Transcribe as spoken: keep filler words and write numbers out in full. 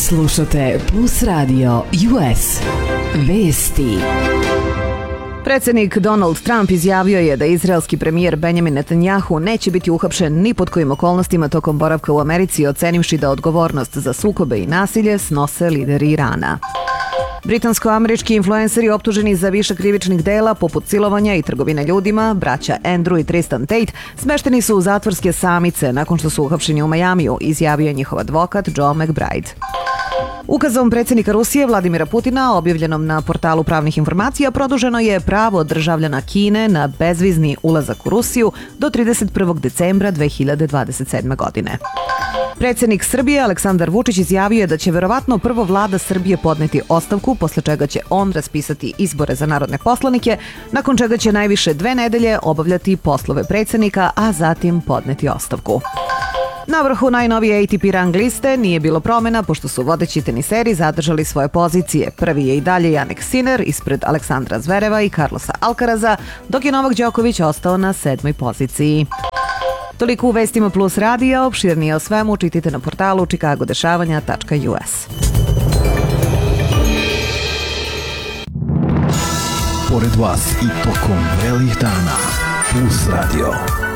Slušate Plus Radio U S. Vesti. Predsjednik Donald Trump izjavio je da izraelski premijer Benjamin Netanjahu neće biti uhapšen ni pod kojim okolnostima tokom boravka u Americi, ocenivši da odgovornost za sukobe i nasilje snose lideri Irana. Britansko-američki influenceri optuženi za više krivičnih dela poput silovanja i trgovine ljudima, braća Andrew i Tristan Tate, smešteni su u zatvorske samice nakon što su uhapšeni u Majamiju, izjavio je njihov advokat Joe McBride. Ukazom predsjednika Rusije Vladimira Putina, objavljenom na portalu pravnih informacija, produženo je pravo državljana Kine na bezvizni ulazak u Rusiju do trideset prvog decembra dve hiljade dvadeset sedme. godine. Predsjednik Srbije Aleksandar Vučić izjavio je da će verovatno prvo vlada Srbije podneti ostavku, posle čega će on raspisati izbore za narodne poslanike, nakon čega će najviše dve nedelje obavljati poslove predsjednika, a zatim podneti ostavku. Na vrhu najnovije A T P rang liste nije bilo promjena pošto su vodeći teniseri zadržali svoje pozicije. Prvi je i dalje Jannik Sinner ispred Aleksandra Zvereva i Carlosa Alcaraza, dok je Novak Đoković ostao na sedmoj poziciji. Toliko u Vestima Plus radija, opširnije o svemu čitajte na portalu chicago dešavanja tačka u s. Pored vas i tokom vrelih dana, Plus Radio.